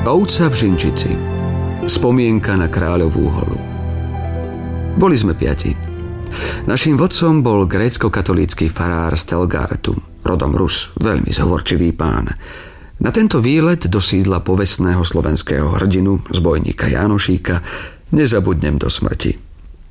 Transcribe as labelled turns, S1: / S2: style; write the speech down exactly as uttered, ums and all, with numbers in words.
S1: Ovca v Žinčici. Spomienka na Kráľovú holu. Boli sme piati. Naším vodcom bol grécko-katolícky farár Stelgartu, rodom Rus, veľmi zhovorčivý pán. Na tento výlet do sídla povestného slovenského hrdinu, zbojníka Jánošíka, nezabudnem do smrti.